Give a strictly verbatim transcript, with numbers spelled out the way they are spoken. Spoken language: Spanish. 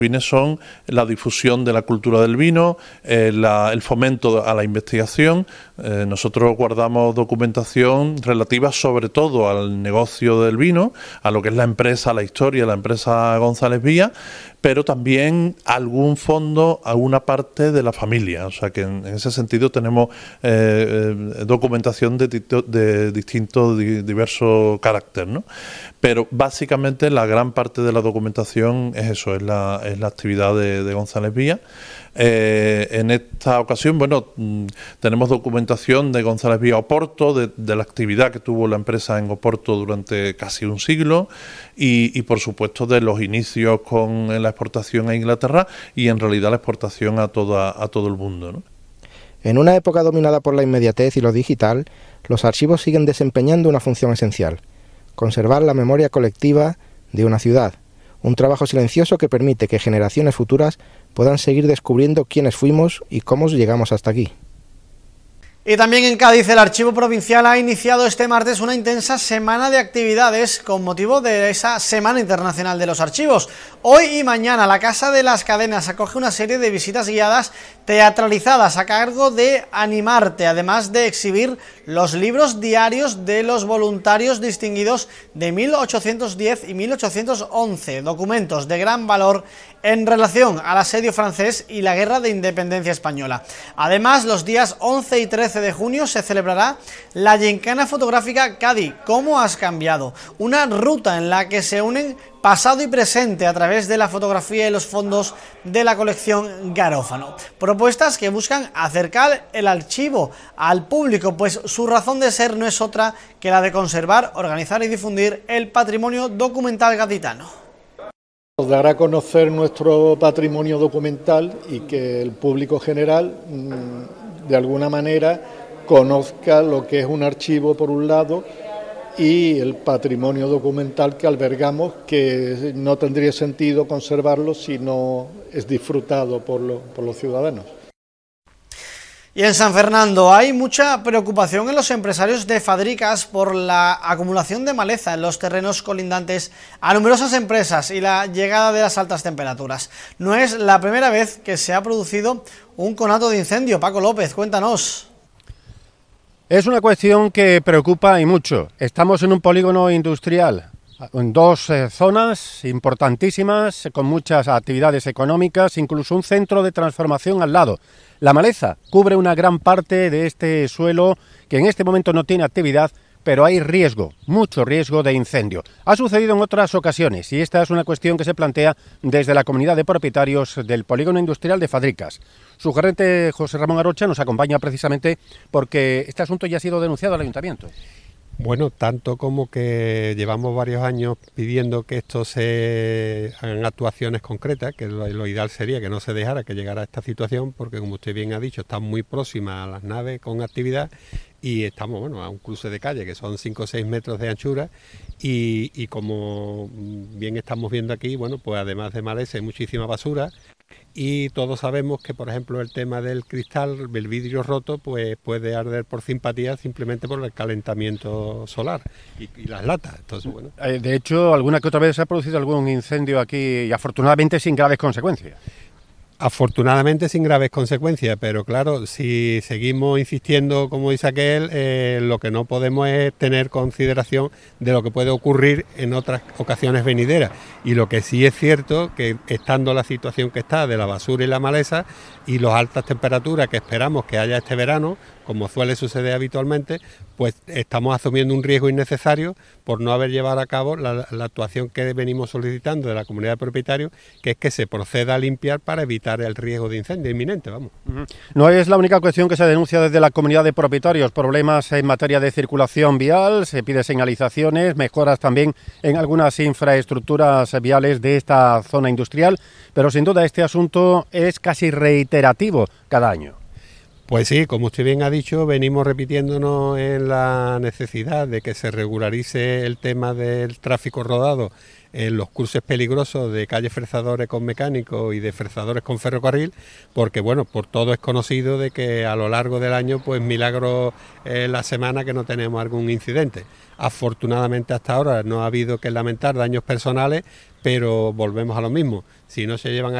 Fines son la difusión de la cultura del vino, eh, la, el fomento a la investigación. Eh, nosotros guardamos documentación relativa sobre todo al negocio del vino, a lo que es la empresa, la historia, la empresa González Villa, pero también algún fondo, alguna parte de la familia. O sea que en, en ese sentido tenemos eh, eh, documentación de, de distintos, de diversos carácter, ¿no? Pero básicamente la gran parte de la documentación es eso, es la, es la actividad de, de González Villa. Eh, en esta ocasión, bueno, tenemos documentación de González Villa Oporto, de, de la actividad que tuvo la empresa en Oporto durante casi un siglo y, y por supuesto de los inicios con la exportación a Inglaterra y en realidad la exportación a, toda, a todo el mundo, ¿no? En una época dominada por la inmediatez y lo digital, los archivos siguen desempeñando una función esencial: conservar la memoria colectiva de una ciudad, un trabajo silencioso que permite que generaciones futuras puedan seguir descubriendo quiénes fuimos y cómo llegamos hasta aquí. Y también en Cádiz, el Archivo Provincial ha iniciado este martes una intensa semana de actividades con motivo de esa Semana Internacional de los Archivos. Hoy y mañana la Casa de las Cadenas acoge una serie de visitas guiadas teatralizadas a cargo de Animarte, además de exhibir los libros diarios de los voluntarios distinguidos de mil ochocientos diez y mil ochocientos once, documentos de gran valor en relación al asedio francés y la Guerra de Independencia Española. Además, los días once y trece de junio se celebrará la Gincana Fotográfica Cádiz, ¿Cómo has cambiado?, una ruta en la que se unen pasado y presente a través de la fotografía y los fondos de la colección Garófano. Propuestas que buscan acercar el archivo al público, pues su razón de ser no es otra que la de conservar, organizar y difundir el patrimonio documental gaditano. Nos dará a conocer nuestro patrimonio documental y que el público general, de alguna manera, conozca lo que es un archivo por un lado y el patrimonio documental que albergamos, que no tendría sentido conservarlo si no es disfrutado por, lo, por los ciudadanos. Y en San Fernando hay mucha preocupación en los empresarios de Fadricas por la acumulación de maleza en los terrenos colindantes a numerosas empresas y la llegada de las altas temperaturas. No es la primera vez que se ha producido un conato de incendio. Paco López, cuéntanos. Es una cuestión que preocupa y mucho. Estamos en un polígono industrial, en dos eh, zonas importantísimas, con muchas actividades económicas, incluso un centro de transformación al lado. La maleza cubre una gran parte de este suelo que en este momento no tiene actividad, pero hay riesgo, mucho riesgo de incendio. Ha sucedido en otras ocasiones y esta es una cuestión que se plantea desde la comunidad de propietarios del polígono industrial de Fadricas. Su gerente José Ramón Arocha nos acompaña precisamente porque este asunto ya ha sido denunciado al ayuntamiento. Bueno, tanto como que llevamos varios años pidiendo que esto se hagan actuaciones concretas, que lo, lo ideal sería que no se dejara que llegara a esta situación, porque como usted bien ha dicho, está muy próxima a las naves con actividad y estamos, bueno, a un cruce de calle que son cinco o seis metros de anchura y, y como bien estamos viendo aquí, bueno, pues además de maleza hay muchísima basura. Y todos sabemos que, por ejemplo, el tema del cristal, el vidrio roto, pues puede arder por simpatía simplemente por el calentamiento solar y, y las latas. Entonces, bueno. De hecho, alguna que otra vez se ha producido algún incendio aquí y afortunadamente sin graves consecuencias. Afortunadamente sin graves consecuencias, pero claro, si seguimos insistiendo, como dice aquel, eh, lo que no podemos es tener consideración de lo que puede ocurrir en otras ocasiones venideras. Y lo que sí es cierto, que estando la situación que está de la basura y la maleza y las altas temperaturas que esperamos que haya este verano, como suele suceder habitualmente, pues estamos asumiendo un riesgo innecesario por no haber llevado a cabo la, la actuación que venimos solicitando de la comunidad de propietarios, que es que se proceda a limpiar para evitar el riesgo de incendio inminente, vamos. No es la única cuestión que se denuncia desde la comunidad de propietarios, problemas en materia de circulación vial, se pide señalizaciones, mejoras también en algunas infraestructuras viales de esta zona industrial, pero sin duda este asunto es casi reiterativo cada año. Pues sí, como usted bien ha dicho, venimos repitiéndonos en la necesidad de que se regularice el tema del tráfico rodado en los cruces peligrosos de calles frezadores con mecánicos y de frezadores con ferrocarril, porque bueno, por todo es conocido de que a lo largo del año, pues milagro eh, la semana que no tenemos algún incidente. Afortunadamente hasta ahora no ha habido que lamentar daños personales, pero volvemos a lo mismo. Si no se llevan a